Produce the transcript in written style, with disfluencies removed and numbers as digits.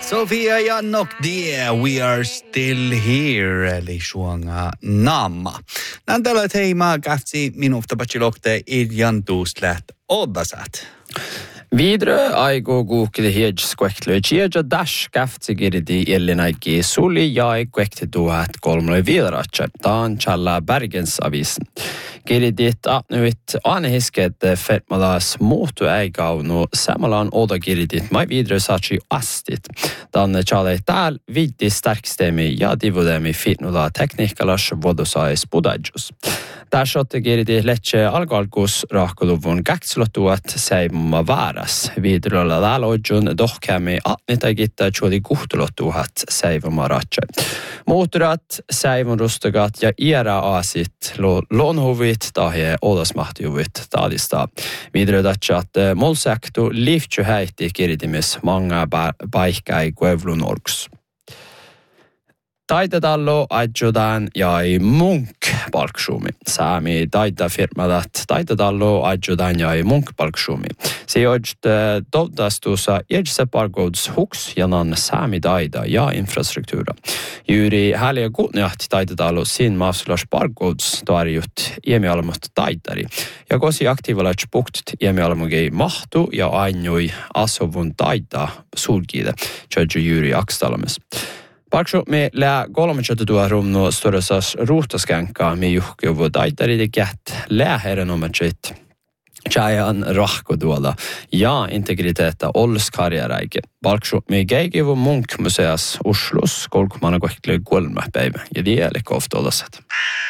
Sofia ja Nokdia, we are still here, eli suonga namma. Nän tällä teima käftsi minusta patsilokte idjan tuuslät oddasat. Vidre aigo kuukili hiedjs kuektlu chiedja dash käftsi kirdi illinaiki suli jai kuekti tuhat kolmle viiratse. Taan challa Bergens avisen. Kiridit apnuit anehisket fetmalas muutu äigaunu samalan oda kiridit mai vidre sachi astit. Dan chale tääl viitti starkstemi ja divodemi fitnula tekniikalas vodosais budajus. Täsot kirdi letse algalkus rahkuluvun käkslotuat seimuma vääräs. Vidröllä lälojun dohkämi atnitagitta chuli kuhtulotuhat seivuma ratse. Muuturat, seivunrustagat ja iera aasit lonhuvit tahje odasmahtjuvit taadista. Vidrödatsat molsektu liftju häitti kirdimis manga paikkai kuevlun orks. Taitetallo adjudan jäi munk palksuumi. Saami taitafirmadat taitetallo adjudan jäi munk palksuumi. Se joidst dovdastusa edse pargouds huks janan saami taida ja infrastruktuura. Juuri häliä kutniahti taitetallo sin maasulas pargouds toarjut iemialmut taitari. Ja kosi aktiivalats pukt iemialmugi mahtu ja ainjui asuvun taita sulkide. Tjödju juuri akstalamis. Parksu me lää 30 000 rumno storasas ruhtaskänkaa me juhkeuvu taitari kät lääherenomatsit. Chajan rahkoduola ja integriteetta olls karjäräike. Parksu me geikivu munkmuseas Oslos kolkmana kohtelu 3 päivä ja dieli koftolaset.